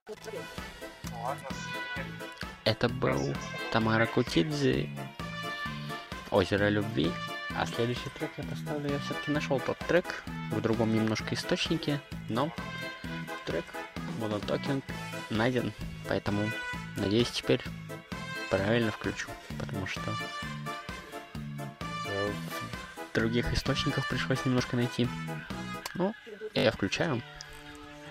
Ладно, Это был Тамара Кутидзе, «Озеро любви». А следующий трек я поставлю, я все-таки нашел тот трек в другом немножко источнике, но трек Modern Talking найден, поэтому надеюсь теперь правильно включу, потому что в других источниках пришлось немножко найти. Ну, я включаю.